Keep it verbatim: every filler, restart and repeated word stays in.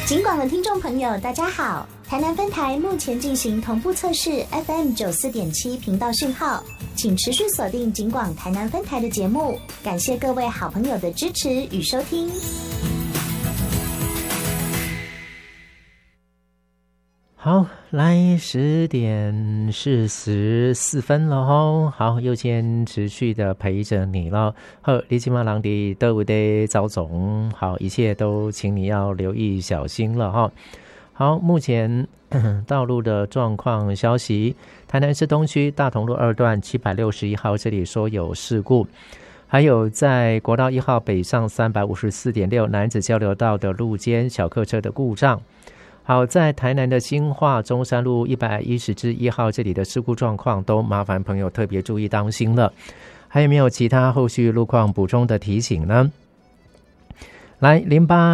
警广的听众朋友大家好，台南分台目前进行同步测试 F M 九四点七频道讯号，请持续锁定警广台南分台的节目，感谢各位好朋友的支持与收听。 好，来十点四十四分了吼，好，又先持续的陪着你了。好，你今晚郎的都有的赵总，好，一切都请你要留意小心了哈。好，目前道路的状况消息，台南市东区大同路二段七百六十一号这里说有事故，还有在国道一号北上三百五十四点六男子交流道的路肩小客车的故障。好，在台南的新化中山路一百一十之一号这里的事故状况都麻烦朋友特别注意当心了。还有没有其他后续路况补充的提醒呢？来零八